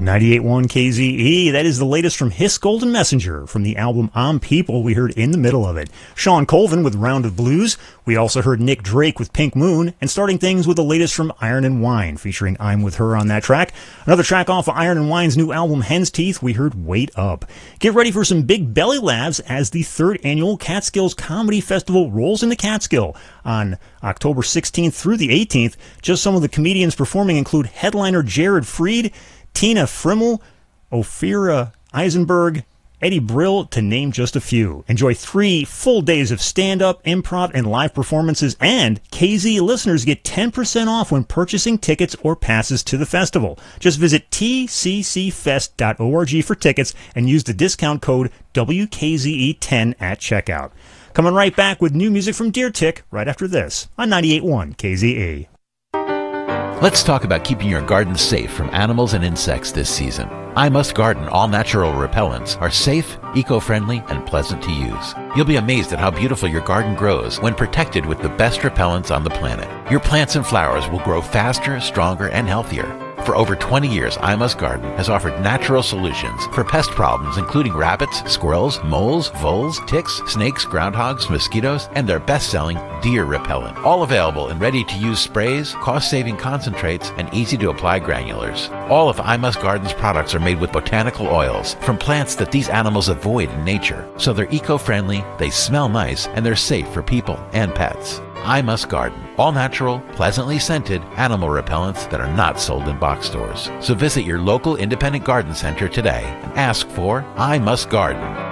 98.1 KZE, that is the latest from Hiss Golden Messenger. From the album I'm People, we heard In the Middle of It. Sean Colvin with Round of Blues. We also heard Nick Drake with Pink Moon, and starting things with the latest from Iron and Wine, featuring I'm With Her on that track. Another track off of Iron and Wine's new album, Hen's Teeth, we heard Wait Up. Get ready for some big belly laughs as the 3rd annual Catskills Comedy Festival rolls into Catskill on October 16th through the 18th. Just some of the comedians performing include headliner Jared Freed, Tina Frimmel, Ophira Eisenberg, Eddie Brill, to name just a few. Enjoy 3 full days of stand-up, improv, and live performances, and KZ listeners get 10% off when purchasing tickets or passes to the festival. Just visit tccfest.org for tickets and use the discount code WKZE10 at checkout. Coming right back with new music from Deer Tick right after this on 98.1 KZE. Let's talk about keeping your garden safe from animals and insects this season. I Must Garden all-natural repellents are safe, eco-friendly, and pleasant to use. You'll be amazed at how beautiful your garden grows when protected with the best repellents on the planet. Your plants and flowers will grow faster, stronger, and healthier. For over 20 years, I Must Garden has offered natural solutions for pest problems including rabbits, squirrels, moles, voles, ticks, snakes, groundhogs, mosquitoes, and their best-selling deer repellent. All available in ready-to-use sprays, cost-saving concentrates, and easy-to-apply granulars. All of I Must Garden's products are made with botanical oils from plants that these animals avoid in nature. So they're eco-friendly, they smell nice, and they're safe for people and pets. I Must Garden. All natural, pleasantly scented animal repellents that are not sold in box stores. So visit your local independent garden center today and ask for I Must Garden.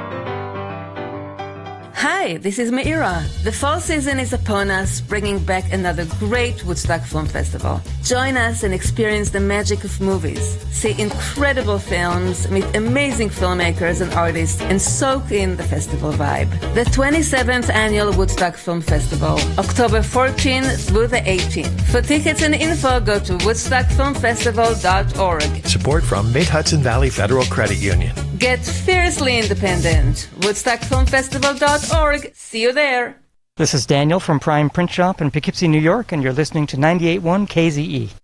Hi, this is Meira. The fall season is upon us, bringing back another great Woodstock Film Festival. Join us and experience the magic of movies. See incredible films, meet amazing filmmakers and artists, and soak in the festival vibe. The 27th Annual Woodstock Film Festival, October 14th through the 18th. For tickets and info, go to woodstockfilmfestival.org. Support from Mid-Hudson Valley Federal Credit Union. Get fiercely independent. woodstockfilmfestival.org. See you there. This is Daniel from Prime Print Shop in Poughkeepsie, New York, and you're listening to 98.1 KZE.